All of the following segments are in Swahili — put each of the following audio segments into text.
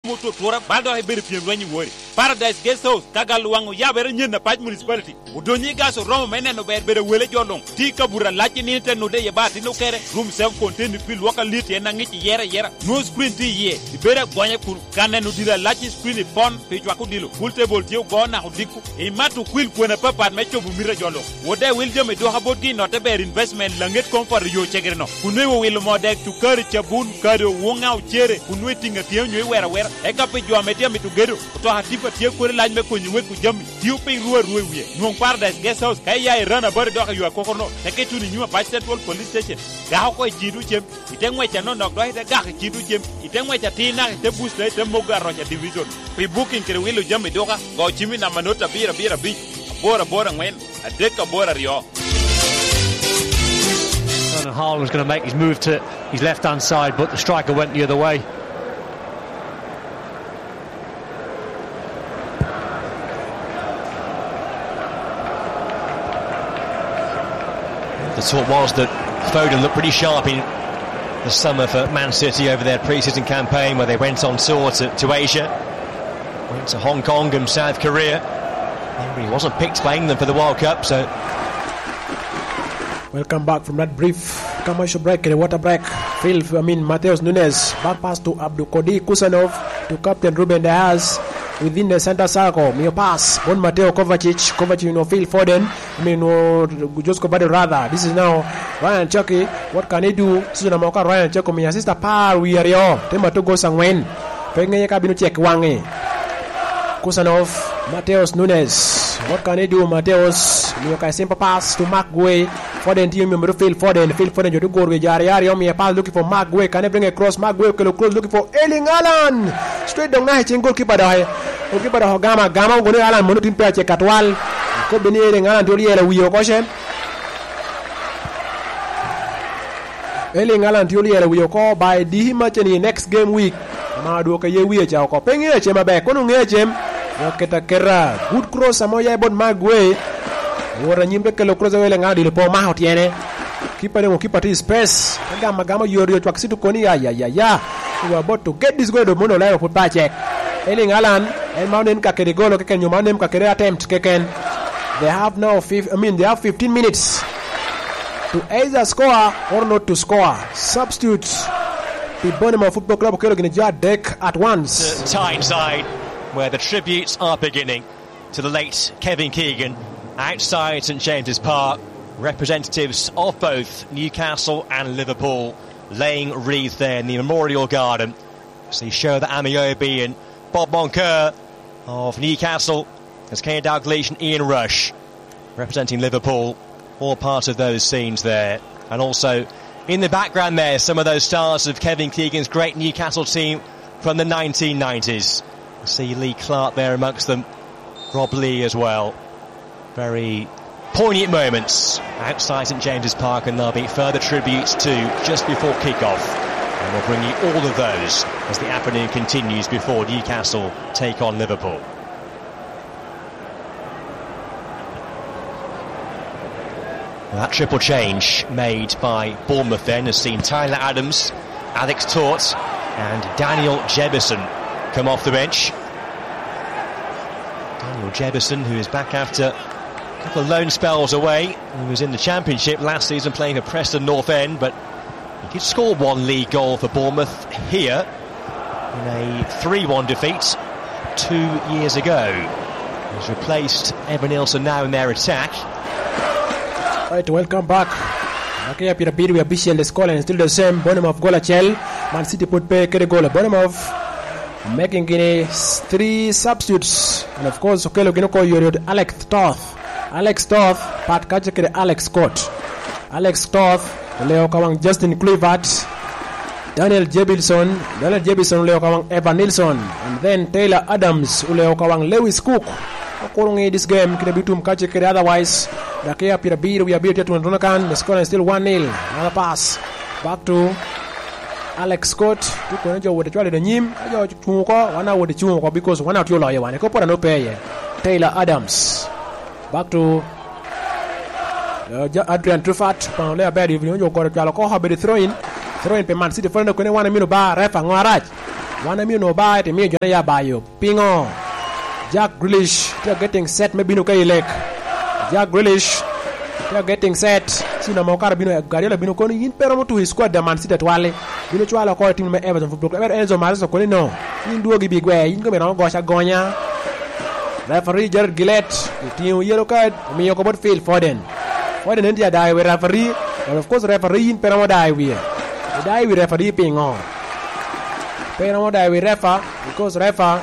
moto tora baldo he bere piem wani wori Paradise Guest House kagal wangu ya bere nyen paj municipality udonyi gaso romo meneno bere wele jolong ti kabura lachi ni te no de yebati no kere room self contained feel waka lit en ngi yera no screen ti ye bere gonya kun kanenu dira lachi screen phone pe jwa ko dilo full table ti go na hodiku e matu kwil kwena papa me chobu mira jolong wode wil jome do haboti no te ber investment langet comfort yo chegerno kunwe wil modek to kari chabun kari wonga chere kunwe tinga tie nywe wera e ka pe jwa metia mitugero to hatipa tie kore laj me konyi we ku jami tiu pe ruwe wie no Paradise Guest House kay ya rana bari do ka yo ko no te ke tuni nyuma pa Central Police Station ga ko jidu chem itengwe cha no nok do ite ga jidu chem itengwe cha tina te boost te moga rocha division pe booking kere wilo jami do ka go chimi na manota bira bi bora ngwen adeka bora rio. And Haaland was going to make his move to his left-hand side, but the striker went the other way. The thought was that Foden looked pretty sharp in the summer for Man City over their pre-season campaign, where they went on tour to Asia, went to Hong Kong and South Korea. He wasn't picked by England for the World Cup, so... Welcome back from that brief commercial break and water break. Matheus Nunes, back pass to Abdulkadir Kusanov, to Captain Ruben Diaz, within the center circle. Mio pass, Bon Mateo Kovacic, Phil Foden, Josko Bade rather. This is now Ryan Chucky. What can he do? Sunamoka Ryan Chucky, my sister Par, we are yo. Temato go Sangwen. Pengaya Kabinu check Wangi. Kusanov, Matheus Nunes. What can he do? Matheus, Mioka simple pass to Mark Guay. Foden team member Phil Foden you go with Yari me pass looking for Mark Guay. Can he bring a cross? Mark Guay close looking for Erling Haaland. Straight down na goalkeeper da. Goalkeeper da Gama go ni Haaland mono timpe check atwal. Ko beni Erling Haaland to liela wiyo ko shem. Erling Haaland to liela wiyo ko by the match in next game week. Ma do ka ye wiye ja ko pengi che mabe ko no ngechem. Waketa kera good cross amoya bon Mark Guay. Wora nyimbe kelo cross wele ngadi le po ma hotiene keeper ngo keeper to space gama yorio twak situ koni ya we are about to get this goal do mono la put back check Erling Haaland and mountain ka kere goal keken you mountain ka kere attempt keken they have 15 minutes to either score or not to score. Substitutes the Bournemouth Football Club kelo gina deck at once. Tyneside, where the tributes are beginning to the late Kevin Keegan. Outside St James's Park, representatives of both Newcastle and Liverpool laying wreaths there in the Memorial Garden. So you show that Amiobi and Bob Moncur of Newcastle, as Kane Dalglish and Ian Rush representing Liverpool, all part of those scenes there. And also in the background there, some of those stars of Kevin Keegan's great Newcastle team from the 1990s. You see Lee Clark there amongst them, Rob Lee as well. Very poignant moments outside St James's Park, and there'll be further tributes too just before kick-off. And we'll bring you all of those as the afternoon continues before Newcastle take on Liverpool. Well, that triple change made by Bournemouth then has seen Tyler Adams, Alex Tort and Daniel Jebison come off the bench. Daniel Jebison, who is back after a couple of loan spells away. He was in the Championship last season playing for Preston North End, but he did score one league goal for Bournemouth here in a 3-1 defeat 2 years ago. He's replaced Evan Nilsson now in their attack. Right, welcome back. Okay, Peter Beard, we are busy and the score and still the same. Bournemouth goal Chel. Man City put pay goal. Bournemouth making 3 substitutes, and of course Okelo Ginoko Yorio Alex Toth Pat Kachekere Alex Toth Leo Kawang Justin Kluivert, Daniel Jebison Leo Kawang Evan Nilsson, and then Taylor Adams Leo Kawang Lewis Cook. Okolongi this game Kirebitum Kachekere, otherwise Dakia Pirabir we are beat to Ndonakan. The score is still 1-0. Another pass back to Alex Scott to Konejo with the Charlie the Nim, one hour with the Chumuko because one out your lawyer one. A couple no pay. Taylor Adams back to Adrian Truffat. Panolea Berry, you got a Jaloko, how be throwing. Throwing per Man City for the 1 minute bar, ref and Waraj. Wana mi no ba te mi jona ya bayo. Pingo. Jack Grealish, they are getting set. Maybe no kailek. Jack Grealish, they are getting set. Sina maukara bino Guardiola bino koni yin pero to his squad the Man City twale. Bino chwala ko team me Everton Football Club. Enzo Maresca koni no. Yin duogi bigwe yin ko me no gosha gonya. Referee Jared Gillett, team yellow card. Mi yoko Phil Foden. Foden ndia die with referee. And of course referee yin pero die we. Die with referee pingo. Pero die with refa because refa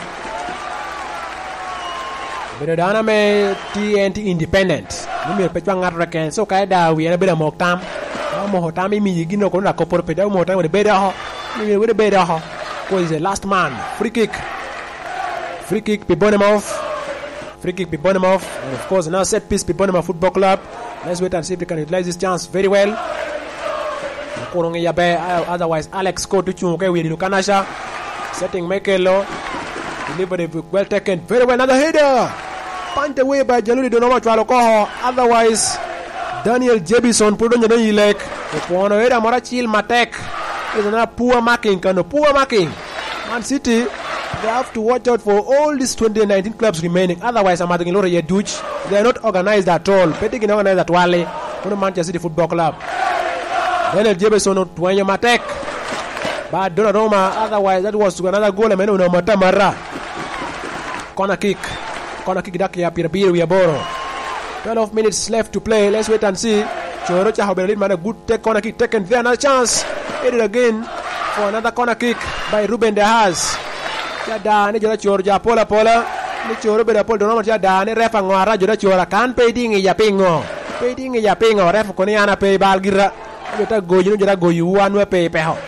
Bedana me TNT Independent. Nimi pe chwa ngat reken so ka da wi na beda mok tam. Mo ho tam mi gino ko na ko por pe da mo tam de beda ho. Nimi we de beda ho. Ko is the last man. Free kick. Free kick pe Bournemouth. Free kick pe Bournemouth. And of course now set piece pe Bournemouth Football Club. Let's wait and see if they can utilize this chance very well. Koronge yabe otherwise Alex Scott to chunke wi di Kanasha. Setting Mekelo. Delivered well taken. Very well another header. Punt away by Jaludi Donoma Chwalokoho. Otherwise, Daniel Jebison put on the leg. Upon a header, Morachil Matek. Is another poor marking. Poor marking. Man City, they have to watch out for all these 2019 clubs remaining. Otherwise, I'm asking Lora Yeduch. They are not organized at all. Petting organized at Wale. On Manchester City Football Club. Daniel Jebison to Wanya Matek. But Donnarumma, otherwise, that was another goal. I mean, Matamara. Corner kick daki ya Pirabiri Wiaboro. 12 minutes left to play. Let's wait and see. Chorocha Hobelin made a good corner kick taken there. Another chance. Hit it again for another corner kick by Ruben De Haas. Jada ni jora Chorja Pola. Ni Choro Beda Pol Donoma jada ni refa ngwara jora Chora kan peding ya pingo. Refa koniana pe balgira. Jota goyu jora goyu anwe pe peho.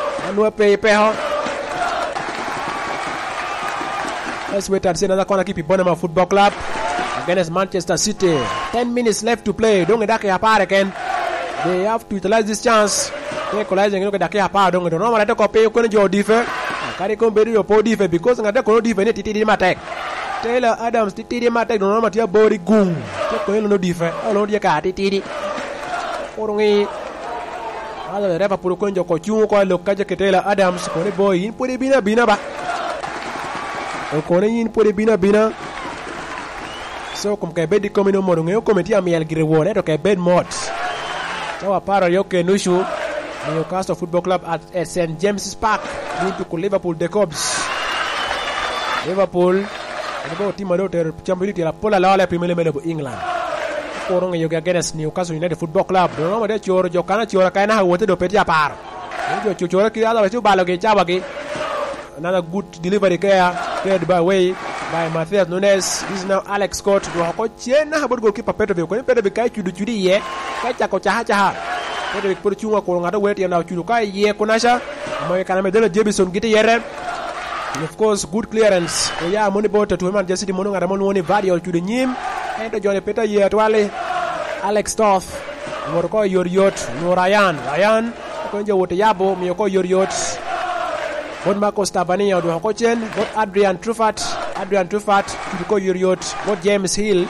Let's wait and see another corner kick in Bournemouth Football Club against Manchester City. 10 minutes left to play. Don't get that again. They have to utilize this chance. They equalizing look at that part. Don't know what I talk about. Your defense. Carry come better your poor defense because I don't defend it. TTD attack. Taylor Adams TTD attack. Don't know what your body goon. Take no defense. Oh no, your car TTD. Orungi. Other refa puro konjo ko chuo ko lokaje ke Taylor Adams ko ne boy in pure bina ba. Ko ne in pure bina. So kom ka bedi komino mo ngeo kometi amiel girewone to ka bed mod. Tawa para yoke nushu Newcastle Football Club at St James's Park due to Liverpool the Cubs. Liverpool go team do ter champion la pola la Premier League England. Korong yoga against Newcastle United Football Club. No ma de choro jokana choro kana ha wote do peti apar. Jo choro ki ala chu balo ke chabagi. Another good delivery care played by way by Matheus Nunes. This is now Alex Scott. Do ko chena ha goalkeeper Petrovic. Ko Petrovic kai chudu ye. Kai chako chaha. Petrovic pur chunga ko ngata wet ya na chudu kai ye kunasha. Mo kana me de Jebison gite yere. And of course good clearance. Ya money bot to Manchester City mono ngata mono ni vadio chudu nyim. Ento John Peter ye atwale Alex Toth morko Yoriot no Ryan ko nje wote yabo miyoko Yoriot bon Marcos Tavernier do ko chen bot Adrian Truffert ko Yoriot bot James Hill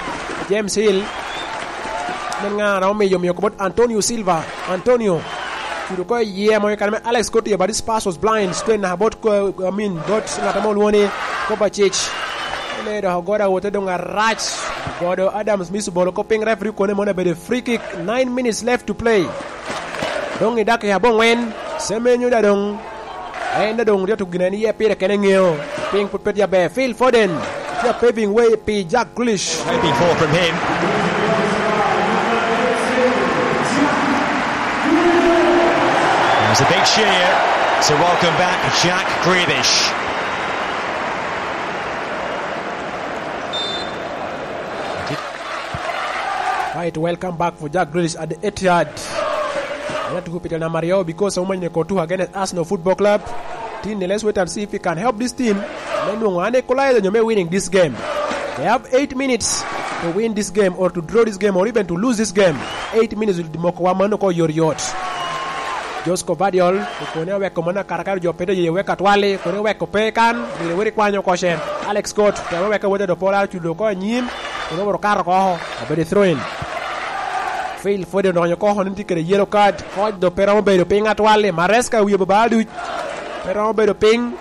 nga raw me yomiyoko bot Antonio Silva ko ye mo kalme Alex Scott but this pass was blind strain na bot bot ngata mo woni Kovacic ne do goda wote do ngarach Godo Adams miss ball ko ping referee ko ne mona be the free kick. 9 minutes left to play. Dong idake ya bongwen semenyu da dong. Enda dong dia to ginani ye pire kenengeo. Ping put ya be Phil Foden. Dia paving way pe Jack Grealish. Maybe 4 from him. There's a big cheer to welcome back Jack Grealish. Right, welcome back for Jack Grealish at the Etihad. I have to go to Mario because someone in the against Arsenal Football Club. Team, let's wait and see if he can help this team. Then you may winning this game. They have 8 minutes to win this game or to draw this game or even to lose this game. 8 minutes with Mokwamano ko Yoriot. Josco Vadiol, kone weko mana karakar jo pede ye weka twale, kone weko pekan, ni weri kwanyo ko shen. Alex Scott, kone weka wote do pola chudo ko nyim, kone woro karo ko, abedi throw in. Phil Foden no ko hono tikere yellow card ko do peramo be do ping atwale Maresca wi babadu peramo be do ping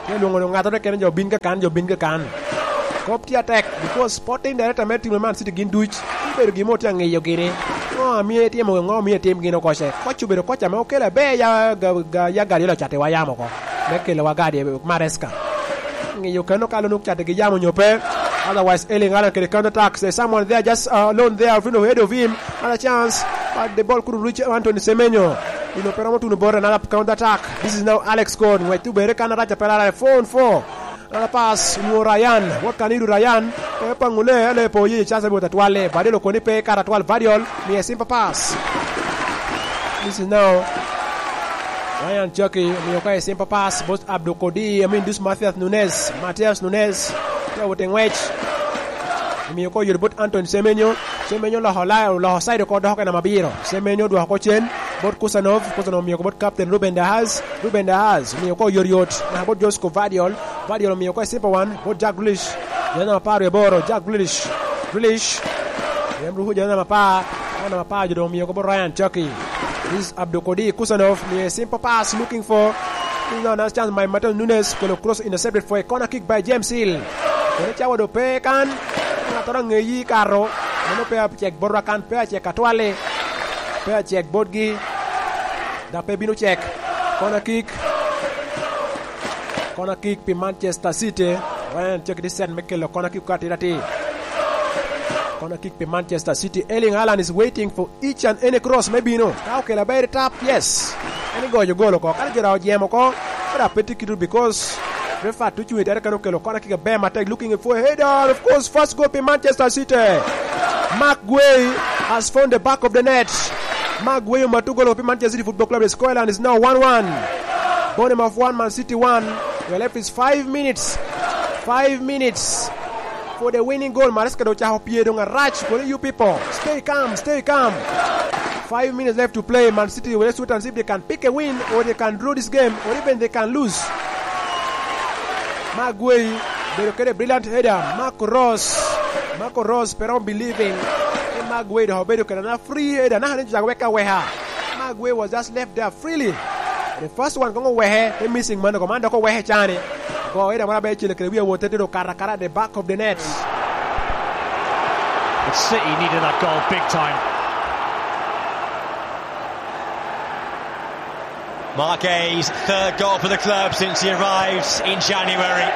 luongo ng'ato te ken jobin ka kan kop ti attack because Sporting Director mer team Man City gin duch ibedo gimo ti ang'eyo gini mi timo mi tim gino koche kochu bedo kocha me okele be ya Guardiola chate wayamo ko mekele wagadi Maresca ng'eyo kano kalo nuk chate gi yamo nyope. Otherwise, Erling Haaland can counter attack. There's someone there just alone there, ahead of him. Another chance, but the ball couldn't reach Anthony Semenyo. Pero to board another counter attack. This is now Alex Gordon. Wait to Bereka Naraja Pelala 4-4. Another pass, Ryan. What can he do, Ryan? Pangule, Alepo, chance about that Wale. Vadilo Konipe, Karatwal, Vadiol. Near simple pass. This is now Ryan Chucky. Mioka simple pass. Both Abdul Kodi. This Matthias Nunes. Woting wedge Miyoko yuribut Anton Semenyo la side ko doka na mabiro Semenyo do ko chen bot Kusanov Miyoko bot captain Ruben Diaz Miyoko yoriot na bot Josko Vadiol Miyoko simple one bot Jack Grealish jana pare boro Jack Grealish yamru jana mapa jodo Miyoko bot Ryan Chucky. This is Abdul Kodi Kusanov near simple pass looking for nice chance by Matheus Nunes. Cross intercepted for a corner kick by James Hill. Chawa do pe kan ngatora ngeyi karo no pe check borakan pe check atwale pe check bodgi da pe binu check corner kick pe Manchester City when check this set make corner kick katirati corner kick pe Manchester City. Erling Haaland is waiting for each and any cross maybe no okay la very tap yes any go you go ko kala jira jemo ko para petikiru because refer to you there can corner kick be Mate looking for a header. Of course, first goal in Manchester City. Mark Guay has found the back of the net. Mark Guay Matugolo of Manchester City Football Club. The scoreline is now 1-1. Bournemouth 1, Man City 1. We're left is 5 minutes. 5 minutes for the winning goal. Maresca do chaho piedong a ratch for you people. Stay calm. 5 minutes left to play. Man City will wait and see if they can pick a win or they can draw this game or even they can lose. Maguey, they look at a brilliant header. Marco Ross, pero believing in Maguey, the Hobedo can have free header. Maguey was just left there freely. The first one going away, the missing man, the commander go away, Chani. Go ahead and Marabe Chile, we wanted to Karakara the back of the net. The City needed that goal big time. Marquez's third goal for the club since he arrived in January.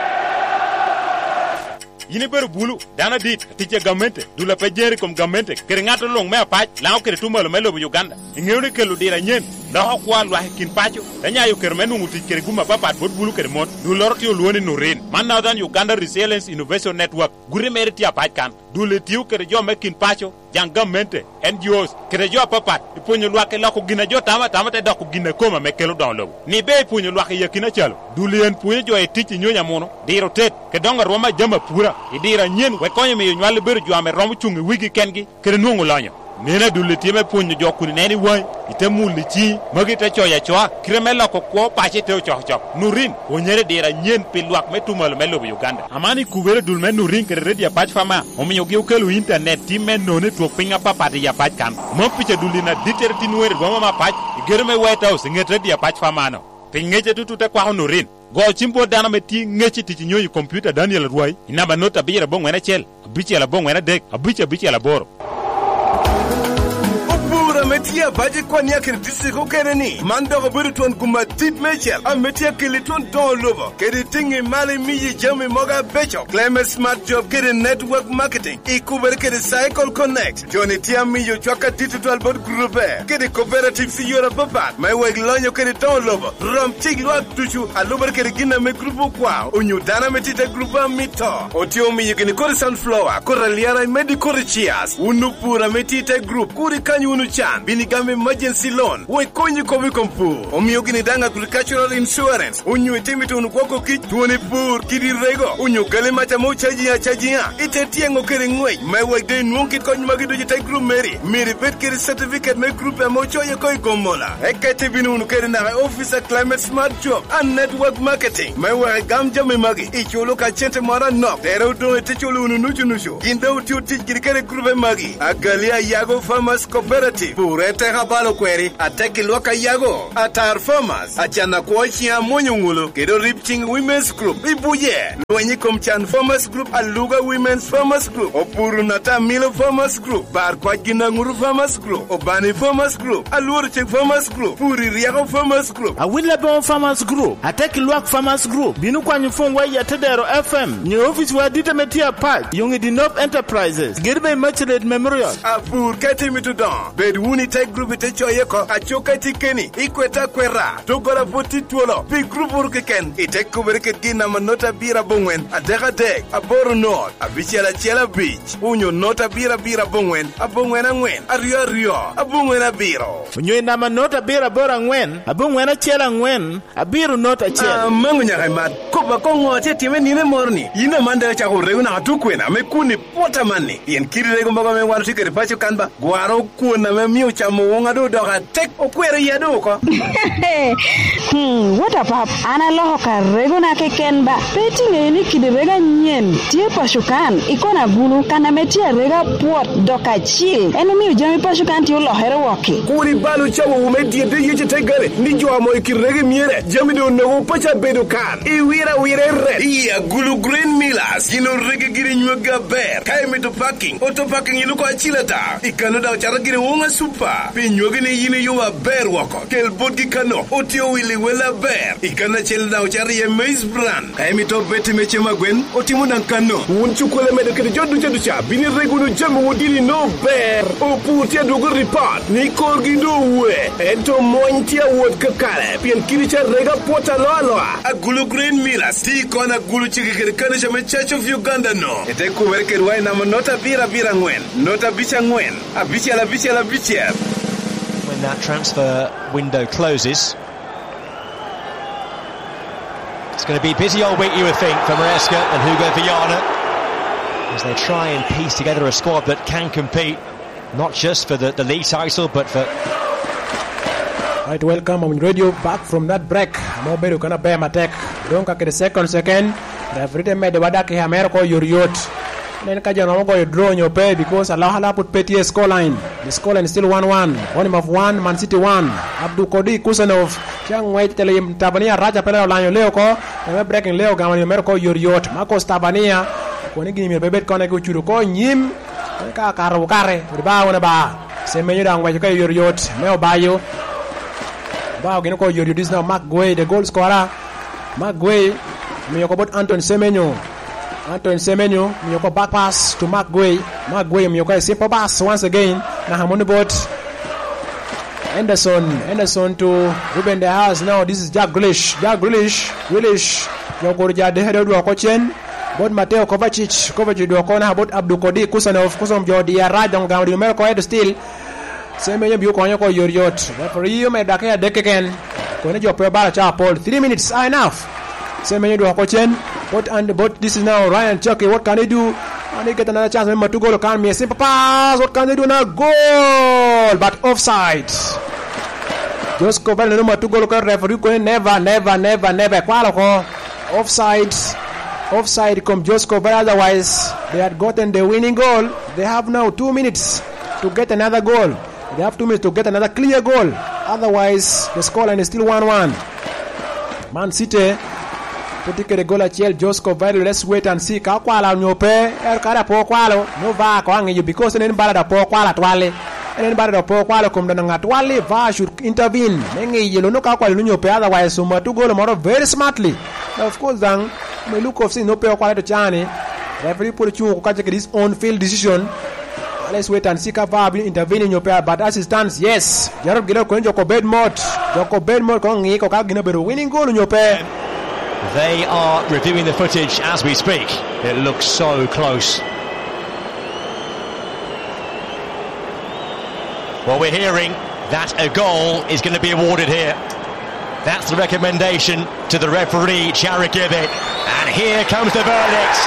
Yiniberu bulu dana dit tiche gamente dula pejeri kom gamente keringato long me apach lao kere tumalo melo Uganda ngewne kelu dira nyen la kwa lwa kin pacho danya yo kermenu nguti kere guma papa bot bulu kere mot du lorti luoni nurin man now than Uganda Resilience Innovation Network guri meriti apach kan dule tiu kere jo mekin pacho jang gamente NGOs kere jo papa iponyo lwa ke la ko gina jo tama te da ko gina koma mekelo download ni be iponyo lwa ke yakina chalo dule en punyo jo e tichi nyonya mono diro tet ke donga roma jama pura idira nyen we konyo mi nywale beru jo ame rom chungi wigi kengi kere nuongo lanyo nena dule time punyo jo kuni neni wai ite mulichi magita choya choa kremela ko ko pache te chok nurin onyere dira nyen pilwak metumal melo Uganda amani kubere dulme nurin kere redia patch fama omiyo gi ukelu internet time none to pinga papa de ya patch kan mo piche dulina diterti nuere goma ma patch germe white house ngete dia patch fama no pingeje tutute kwa nurin go chimpo dana meti ngechi tichi nyoyi computer Daniel Ruai inaba nota bira bongwe na chel abiche la bongwe na dek abiche la boro metia baje kwa nyake disiko keneni mando ko burton kuma tit mechel a metia kiliton don lobo kedi tingi mali miji jami moga becho Climate Smart Job kedi network marketing ikuber kedi cycle connect joni tia miyo chwaka digital board group kedi cooperative si yora papa my weg lonyo kedi don lobo rom tigwa tuchu aluber kedi gina me grupo kwa onyu dana metite grupo mito otio miyo kedi kori sunflower koraliara medical cheers unupura metite group kuri kanyu unucha Binigam emergency loan we konyi kobi kompu omiyo gini danga agricultural insurance unyu etimito unukwako kich tuone pur kiri rego unyu gale macha mo chajia ite tiengo kere ngwe mewe de nuonkit konyi magido jita group meri bet kere certificate me group ya mo choye koi gomola ekete binu unu kere na officer Climate Smart Job and network marketing mewe gamja me magi icholo ka chente mara no tero do etecholo unu nushu gindo utiu tich kere group magi agalia Yago Farmers Cooperative Purete habalo kweri ateki loka yago atar farmers achana kuochia monyungulo kedo ripching women's group ibuye lwenyi komchan farmers group aluga women's farmers group opuru nata milo farmers group bar kwa gina nguru farmers group obani farmers group alurching farmers group puri riago farmers group awile bon farmers group ateki luak farmers group binu kwa nyufungwa ya Tedero FM ni office wa ditametia park yungi dinop enterprises girbe machlet memorial apur kati mitudon bedwuni tech group te choyeko achoka tikeni ikweta kwera togora voti tuolo pi group urkeken itek kuberket gina manota bira bongwen adega dek aboro not abichela chela beach unyo nota bira bongwen abongwen angwen ario abongwen abiro unyo na manota bira bora ngwen abongwen chela ngwen abiro nota chela mangu nyaka mat koba kongo time nine morni yina mande cha gore una tukwena mekuni pota manni yen kirire go mbaga me waru tikere pacho kanba gwaro kuona me miu cha muunga do doga tek okwere yedo ko what up ana loho ka rego na kekenba peti ngeni kidirega nyen tie pashukan ikona gulu kana metia rega pot doka chill eno miu jami pashukan ti lohero woki kuri balu chawo umedie de yeche tegare ni jo amo kirege miere jami do no pacha bedo kan iwira re iya gulu green millers yino rege giri nywaga ber kaime to parking auto parking iluko achilata ikano da chara giri wonga super pinywoge ne yine yuwa ber wako kel bodi kano otio wili wela ber ikana chel da chara ye maize brand kaime to beti meche magwen otimu nan kano unchukule mede kede jodu cha bini regulu jamu wodiri no ber oputia dogo report ni korgi do we ento mointia wod kakale pien kiricha rega pota loa a gulu green millers ti kona gulu chikikere kana chama Church of Uganda no ete kuwerke ruai na nota bira ngwen nota bicha ngwen abicha la bicha when that transfer window closes. It's going to be a busy old week, you would think, for Maresca and Hugo Viana as they try and piece together a squad that can compete not just for the league title but for... Right, welcome on radio back from that break. Moberu kana bear attack. Don't ka the second. Referee made the wadaki America Yuriot. Then Kajano go draw on your pay because Allah put Petier scoreline. The scoreline is still 1-1. One of 1, Man City 1. Abdul Kodi Kusanov. Chang wait tell him Tabania Raja Pela Lanyo Leoko. And breaking Leo Gaman America Yuriot. Marcos Tabania. When he give me a baby connect with Churuko, Yim. Kakarukare. Riba on a bar. Same menu down where you carry Yuriot. Meo Bayo. Wow, Yuriot is now Mark Guay, the goal scorer. Mark Guay. Miyoko bot Anton Semenyo, Miyoko back pass to Mark Guay, Miyoko a simple pass once again. Nahamoni bot Anderson to Ruben De Haas. Now this is Jack Grealish, Yoko Jade head of Kochen, bot Mateo Kovacic do corner bot Abdul Kodi Kusanov Jodi Radon Gaudi America head still. Semenyo Yoko Yuriot. Referee made Dakaya deck again. Konejo Pebala Chapol. 3 minutes are enough. Semenyo do Kochen, but this is now Ryan Chucky. What can he do? And he get another chance. Remember to go. Can be a simple pass. What can they do now? Goal, but offside. Just go back. Number 2 goal. Referee can never. Qualify. Offside. Come just go back. Otherwise, they had gotten the winning goal. They have now 2 minutes to get another goal. They have 2 minutes to get another clear goal. Otherwise, the scoreline is still 1-1. Man City. Putikere gola chiel Josco Valley. Let's wait and see. Kakwala nyope. Kada po kwalo. No va ko angi because nen bala da po kwala twale. Nen bala da po kwalo kum da ngatwale va should intervene. Nengi yelo no kakwala nyope otherwise suma to goal moro very smartly. Now of course then me look of see no pe kwala to chani. Referee put chu ko kaje his own field decision. Let's wait and see Kava intervening in your pair. But as it stands, yes. Jarab Gilo ko Joko Bedmont ko ngi ko ka gina bedo winning goal in your pair. They are reviewing the footage as we speak. It looks so close. Well, we're hearing that a goal is going to be awarded here. That's the recommendation to the referee, Charakiewicz. And here comes the verdict.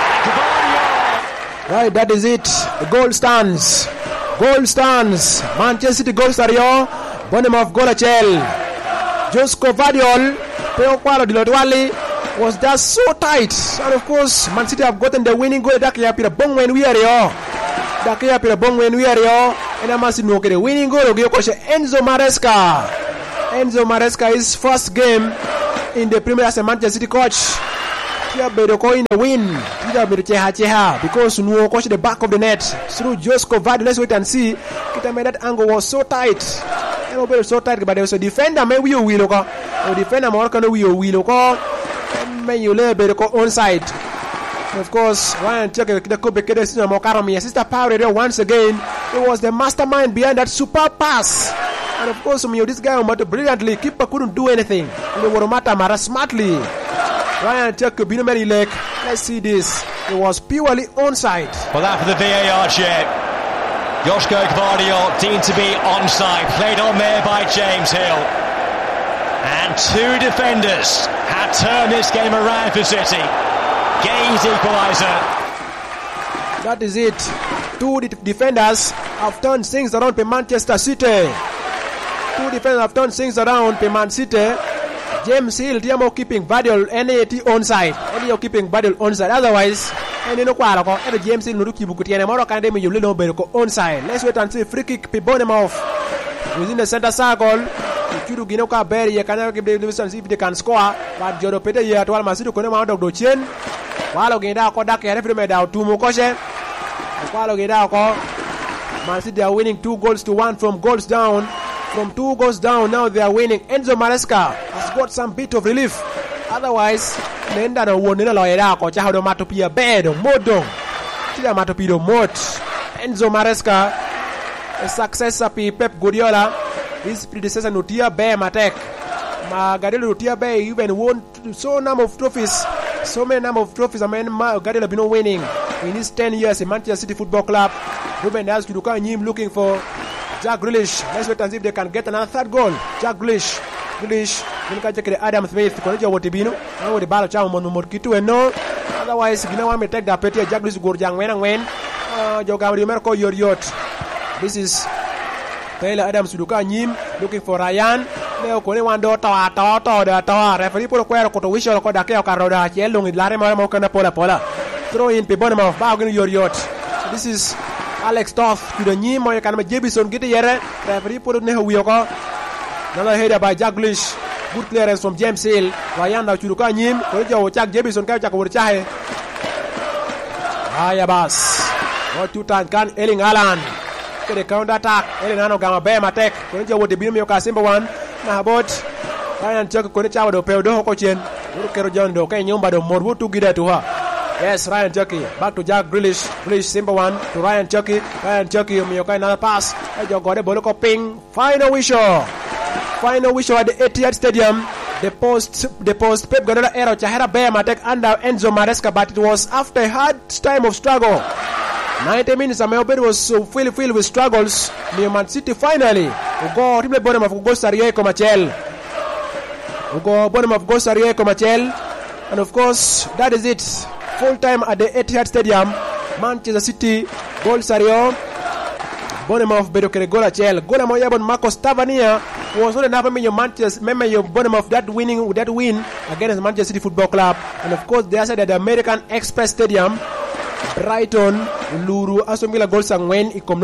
Right, that is it. The goal stands. Manchester City goal stario. Bournemouth goal achel. Josco Vadiol. Peo Kwalo Dilotwali was just so tight. And of course, Man City have gotten the winning goal. That yapira bong when we are here. dakia pira bong wen wiario ena masi no kede winning goal ogio coach Enzo Maresca. Enzo Maresca his first game in the Premier as a Manchester City coach. Here bedo ko in a win. Here bedo cheha because no coach the back of the net through Josko Vardy. Let's wait and see. Kita made that angle was so tight. And we so tight but there was a defender me we will go. The defender more can we will go. Men you lay bedo ko onside. Of course, Ryan check the Kobe Kedesi Mokarami. Sister Power once again. It was the mastermind behind that super pass. And of course, this guy brilliantly. Keeper couldn't do anything. They were Mara smartly. Ryan check Binomeri leg. Let's see this. It was purely onside. Well, that for the VAR check. Josko Gvardiol deemed to be onside. Played on there by James Hill. And two defenders had turned this game around for City. Gay's equaliser. That is it. Two defenders have turned things around for Manchester City. Two defenders have turned things around for Man City. James Hill, Tiamo keeping Gvardiol, NAT onside. Any keeping Gvardiol onside. Otherwise, any no quality. Every James Hill no keep Kutiana Moro can you little bit onside. Let's wait and see. Free kick, Pibonemov within the center circle. If you do Ginoka Berry, you can give the Livingston see if they can score. But Jodo Peter here to Almasido Konema of Dochin. While Geda Kodak, every medal, two Mokoshe. While Geda Man City are winning 2-1 from goals down. From 2 goals down, now they are winning. Enzo Maresca has got some bit of relief. Otherwise, Nenda no one in a lawyer, Cocha Matopia bed, Modo, Tila Matopido Mot. Enzo Maresca, a successor Pep Guardiola, his predecessor Nutia Bear Matek. Gardelo Nutia Bear even won so number of trophies. So many number of trophies. I mean, Gardelo been winning in his 10 years in Manchester City Football Club. Ruben Dias Kuduka looking for Jack Grealish. Let's wait and see if they can get another third goal. Jack Grealish. Then can check the Adam Smith. Koleja Wotibino. Now with the ball chao Monomokitu and no. Otherwise, you know, I may take the petty Jack Grealish Gurjang when Jogam Merco your yacht. This is Taylor Adams Suduka Nyim looking for Ryan. Leo Kone Wando Tower. Referee Polo Quero Kotowisho Kodakeo Karoda. Yellow in Larima Mokana Pola. Throw in Pibonema of Bargain your yacht. This is Alex Toth to the Nyim or you can make Jebison get here. Referee put Neho Wioka. Another header by Jack Grealish. Good clearance from James Hill. Ryan now Churuka Nyim. Koleja Chak Jebison Kachak Wurchahe. Ayabas. 1-2 time can Erling Haaland. The counter attack. Erling Gama Bema attack. Koleja would be Mioka Simba one. Nahabot. Ryan Chuck Kolecha do Pedro Hokochen. Urukero John do Kenyumba do Morbu to get to her. Yes, Ryan Chucky. Back to Jack Grealish. Grealish simple one to Ryan Chucky. Ryan Chucky, Mioka another pass. Ejo got a Boloko ping. Final whistle at the Etihad Stadium. The post Pep Guardiola error Chahera Bema attack under Enzo Maresca, but it was after a hard time of struggle. 90 minutes and Melbourne was so filled with struggles. Near Man City finally Ugo Timle bottom of Ugo Sarie Comachel. And of course that is it. Full time at the Etihad Stadium. Manchester City goal Sario. Bournemouth Bedokere goal Chel. Goal Moyabon Marcos Tavernier was not enough to Manchester Bournemouth that win against Manchester City Football Club. And of course they are at the American Express Stadium. Brighton Luru Aston Villa goals and win